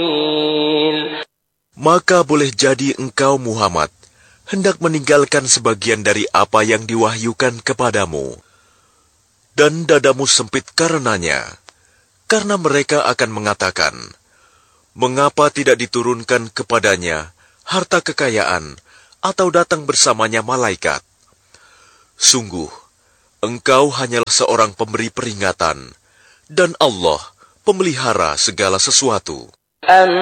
Maka boleh jadi engkau Muhammad hendak meninggalkan sebagian dari apa yang diwahyukan kepadamu, dan dadamu sempit karenanya, karena mereka akan mengatakan, mengapa tidak diturunkan kepadanya harta kekayaan atau datang bersamanya malaikat? Sungguh, engkau hanyalah seorang pemberi peringatan, dan Allah pemelihara segala sesuatu.